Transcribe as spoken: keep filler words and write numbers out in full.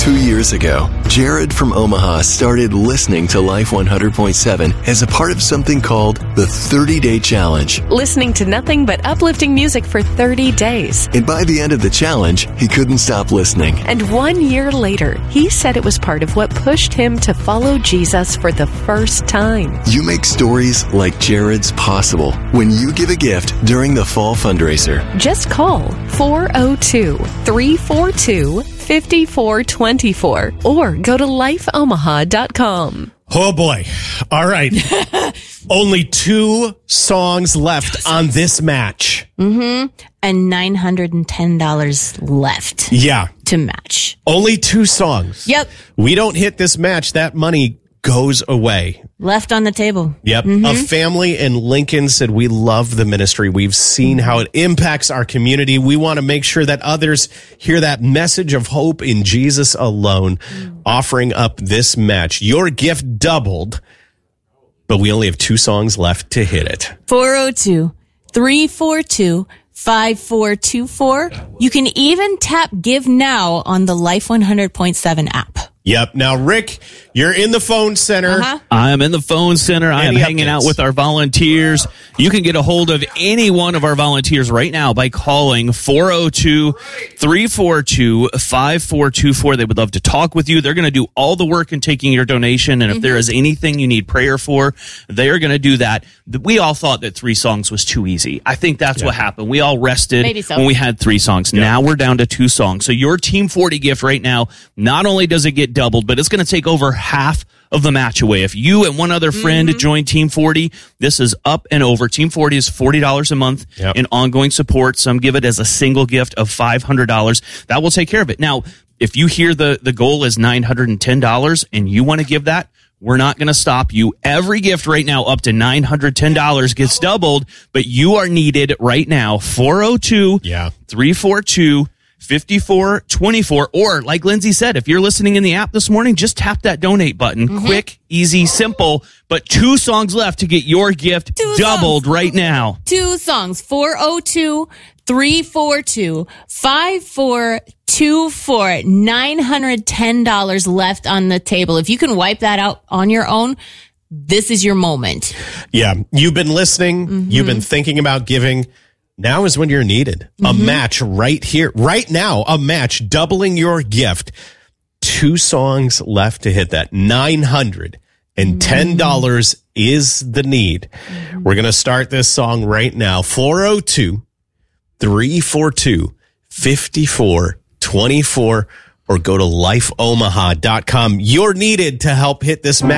Two years ago, Jared from Omaha started listening to Life one hundred point seven as a part of something called the thirty-day challenge. Listening to nothing but uplifting music for thirty days. And by the end of the challenge, he couldn't stop listening. And one year later, he said it was part of what pushed him to follow Jesus for the first time. You make stories like Jared's possible when you give a gift during the fall fundraiser. Just call four oh two, three four two, five four two four or go to life omaha dot com. Oh, boy. All right. Only two songs left on this match. Mm-hmm. And nine hundred ten dollars left. Yeah. To match. Only two songs. Yep. We don't hit this match, that money goes away. Left on the table. Yep. Mm-hmm. A family in Lincoln said, we love the ministry. We've seen how it impacts our community. We want to make sure that others hear that message of hope in Jesus alone, mm. offering up this match. Your gift doubled, but we only have two songs left to hit it. four oh two, three four two, five four two four. You can even tap Give Now on the Life one hundred point seven app. Yep. Now, Rick, you're in the phone center. Uh-huh. I am in the phone center. I am Any hanging updates? out with our volunteers. You can get a hold of any one of our volunteers right now by calling four oh two, three four two, five four two four. They would love to talk with you. They're going to do all the work in taking your donation. And if mm-hmm. there is anything you need prayer for, they are going to do that. We all thought that three songs was too easy. I think that's yeah. what happened. We all rested Maybe so. when we had three songs. Yeah. Now we're down to two songs. So your Team forty gift right now, not only does it get doubled, but it's going to take over half of the match away. If you and one other friend mm-hmm. join Team forty, this is up and over. Team forty is forty dollars a month yep. in ongoing support. Some give it as a single gift of five hundred dollars. That will take care of it. Now, if you hear the, the goal is nine hundred ten dollars and you want to give that, we're not going to stop you. Every gift right now up to nine hundred ten dollars gets doubled, but you are needed right now. four oh two, three four two, five four two four, or like Lindsay said, if you're listening in the app this morning, just tap that donate button. Mm-hmm. Quick, easy, simple, but two songs left to get your gift two doubled songs. Right now. Two songs, four oh two, three four two, five four two four, nine hundred ten dollars left on the table. If you can wipe that out on your own, this is your moment. Yeah, you've been listening, mm-hmm. you've been thinking about giving. Now is when you're needed. A mm-hmm. match right here, right now, a match doubling your gift. Two songs left to hit that. nine hundred ten dollars mm-hmm. is the need. Mm-hmm. We're going to start this song right now. four oh two, three four two, five four two four or go to life omaha dot com. You're needed to help hit this match.